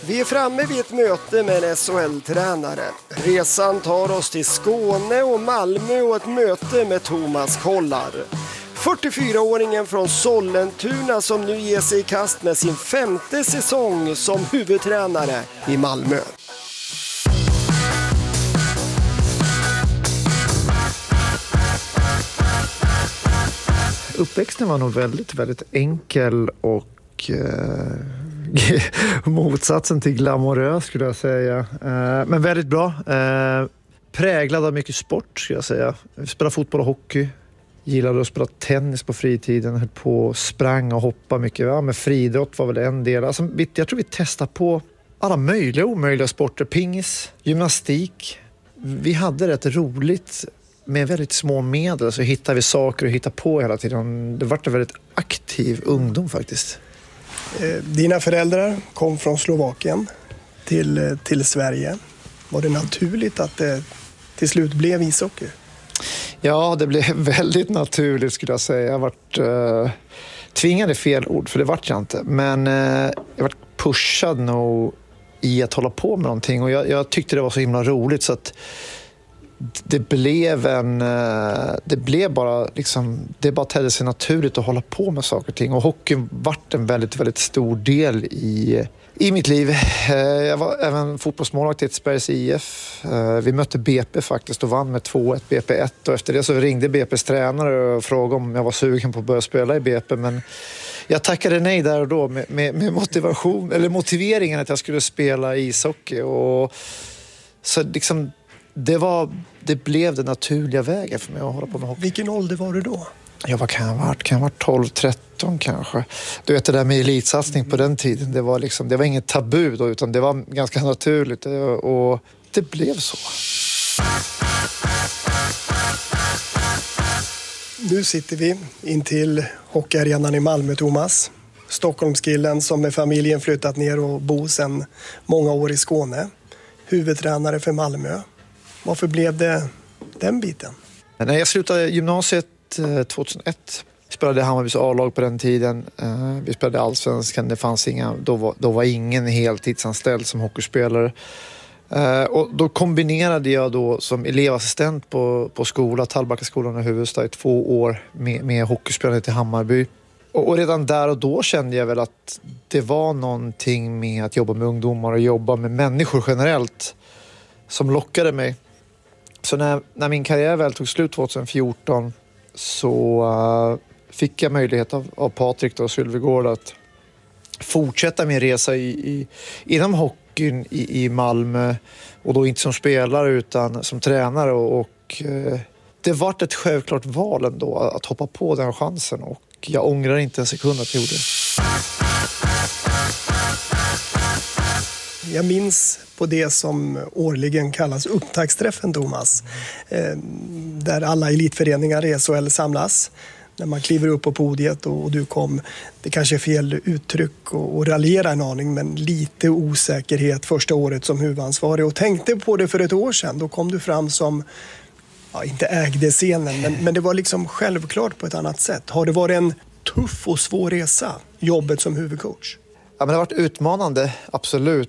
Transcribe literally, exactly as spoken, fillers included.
Vi är framme vid ett möte med en S H L-tränare. Resan tar oss till Skåne och Malmö och ett möte med Thomas Kollar. fyrtiofyraåringen från Sollentuna som nu ger sig i kast med sin femte säsong som huvudtränare i Malmö. Uppväxten var nog väldigt, väldigt enkel och eh, motsatsen till glamorös skulle jag säga. Eh, men väldigt bra. Eh, präglad av mycket sport skulle jag säga. Vi spelade fotboll och hockey. Gillade att spela tennis på fritiden. Höll på, sprang och hoppa mycket. Ja, men friidrott var väl en del. Alltså, jag tror vi testade på alla möjliga och omöjliga sporter. Pingis, gymnastik. Vi hade rätt roligt. Med väldigt små medel så hittar vi saker och hittar på hela tiden. Det var en väldigt aktiv ungdom faktiskt. Dina föräldrar kom från Slovakien till, till Sverige. Var det naturligt att det till slut blev ishockey? Ja, det blev väldigt naturligt skulle jag säga. Jag varit eh, tvingade fel ord, för det vart jag inte. Men eh, jag var pushad nog i att hålla på med någonting. Och jag, jag tyckte det var så himla roligt så att det blev en det blev bara liksom det bara tedde sig naturligt att hålla på med saker och ting, och hockeyn vart en väldigt väldigt stor del i i mitt liv. Jag var även fotbollsmålvakt i Edsbergs I F. Vi mötte B P faktiskt och vann med två ett B P ett, och efter det så ringde B P:s tränare och frågade om jag var sugen på att börja spela i B P, men jag tackade nej där och då med, med, med motivation eller motiveringen att jag skulle spela ishockey, och så liksom Det, var, det blev den naturliga vägen för mig att hålla på med hockey. Vilken ålder var du då? Jag var, kan jag ha varit, kan jag ha varit tolv tretton kanske. Du vet, det där med elitsatsning på den tiden, det var, liksom, det var inget tabu då, utan det var ganska naturligt, och det blev så. Nu sitter vi in till hockeyarenan i Malmö, Thomas. Stockholmskillen som med familjen flyttat ner och bor sedan många år i Skåne. Huvudtränare för Malmö. Varför blev det den biten? När jag slutade gymnasiet tjugohundraett spelade Hammarbys A-lag på den tiden. Vi spelade allsvenskan, det fanns inga, då var, då var ingen heltidsanställd som hockeyspelare. Och då kombinerade jag då som elevassistent på, på skola, Tallbackaskolan i Huvudsta i två år med, med hockeyspelandet i Hammarby. Och, och redan där och då kände jag väl att det var någonting med att jobba med ungdomar och jobba med människor generellt som lockade mig. Så när, när min karriär väl tog slut tjugohundrafjorton så uh, fick jag möjlighet av, av Patrik och Sylvegård att fortsätta min resa i, i, inom hockeyn i, i Malmö, och då inte som spelare utan som tränare, och, och uh, det var ett självklart val ändå att hoppa på den chansen, och jag ångrar inte en sekund att jag gjorde det. Jag minns på det som årligen kallas upptaktsträffen, Thomas. Där alla elitföreningar i S H L samlas. När man kliver upp på podiet och du kom, det kanske är fel uttryck och, och raljera en aning, men lite osäkerhet första året som huvudansvarig. Och tänkte på det för ett år sedan, då kom du fram som, ja, inte ägde scenen, men, men det var liksom självklart på ett annat sätt. Har det varit en tuff och svår resa, jobbet som huvudcoach? Ja, men det har varit utmanande, absolut.